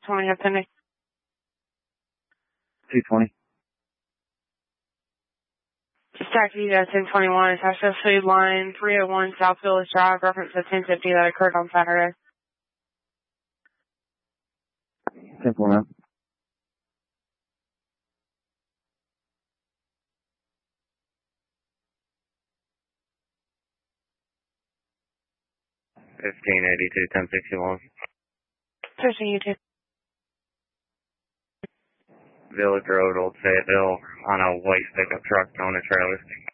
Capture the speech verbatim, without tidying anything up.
twenty appendix. two twenty. Dispatch you guys ten twenty-one, Tasha Food Line, three oh one South Village Drive, reference to ten fifty that occurred on Saturday. ten forty-nine. fifteen eighty-two, ten sixty-one. Pushing you to Village Road, Old Fayetteville, on a white pickup truck on a trailer.